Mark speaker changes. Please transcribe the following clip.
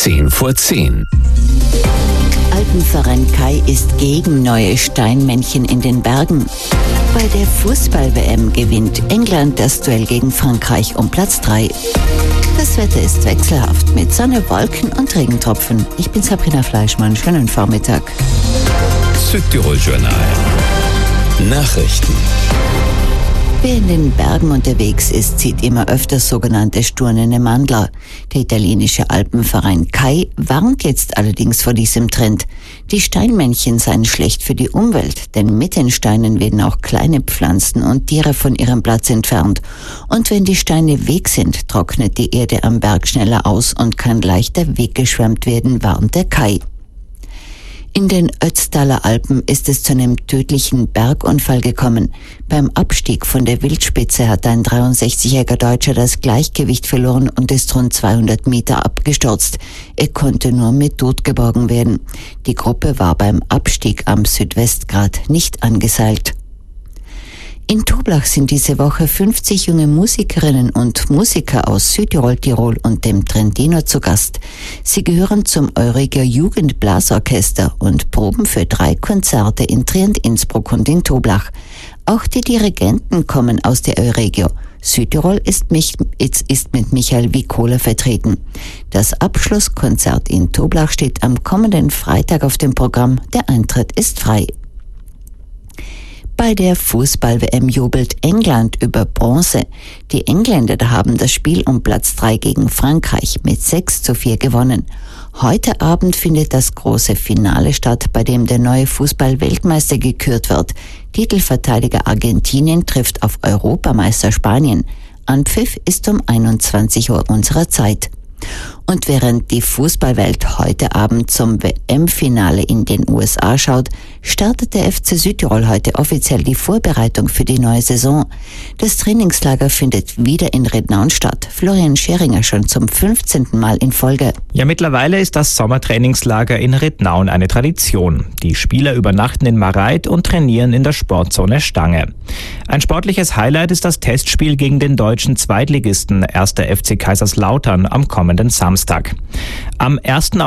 Speaker 1: 10:10.
Speaker 2: Alpenverein Kai ist gegen neue Steinmännchen in den Bergen. Bei der Fußball-WM gewinnt England das Duell gegen Frankreich um Platz 3. Das Wetter ist wechselhaft mit Sonne, Wolken und Regentropfen. Ich bin Sabrina Fleischmann. Schönen Vormittag.
Speaker 1: Südtirol Journal. Nachrichten.
Speaker 2: Wer in den Bergen unterwegs ist, sieht immer öfter sogenannte sturnende Mandler. Der italienische Alpenverein Kai warnt jetzt allerdings vor diesem Trend. Die Steinmännchen seien schlecht für die Umwelt, denn mit den Steinen werden auch kleine Pflanzen und Tiere von ihrem Platz entfernt. Und wenn die Steine weg sind, trocknet die Erde am Berg schneller aus und kann leichter weggeschwemmt werden, warnt der Kai. In den Ötztaler Alpen ist es zu einem tödlichen Bergunfall gekommen. Beim Abstieg von der Wildspitze hat ein 63-jähriger Deutscher das Gleichgewicht verloren und ist rund 200 Meter abgestürzt. Er konnte nur mit Tod geborgen werden. Die Gruppe war beim Abstieg am Südwestgrat nicht angeseilt. In Toblach sind diese Woche 50 junge Musikerinnen und Musiker aus Südtirol, Tirol und dem Trentino zu Gast. Sie gehören zum Euregier Jugendblasorchester und proben für 3 Konzerte in Trient, Innsbruck und in Toblach. Auch die Dirigenten kommen aus der Euregio. Südtirol ist mit Michael Wikola vertreten. Das Abschlusskonzert in Toblach steht am kommenden Freitag auf dem Programm. Der Eintritt ist frei. Bei der Fußball-WM jubelt England über Bronze. Die Engländer haben das Spiel um Platz 3 gegen Frankreich mit 6:4 gewonnen. Heute Abend findet das große Finale statt, bei dem der neue Fußball-Weltmeister gekürt wird. Titelverteidiger Argentinien trifft auf Europameister Spanien. Anpfiff ist um 21 Uhr unserer Zeit. Und während die Fußballwelt heute Abend zum WM-Finale in den USA schaut, startet der FC Südtirol heute offiziell die Vorbereitung für die neue Saison. Das Trainingslager findet wieder in Rednaun statt. Florian Scheringer schon zum 15. Mal in Folge.
Speaker 3: Ja, mittlerweile ist das Sommertrainingslager in Rednaun eine Tradition. Die Spieler übernachten in Mareit und trainieren in der Sportzone Stange. Ein sportliches Highlight ist das Testspiel gegen den deutschen Zweitligisten 1. FC Kaiserslautern am kommenden Samstag. Am 1.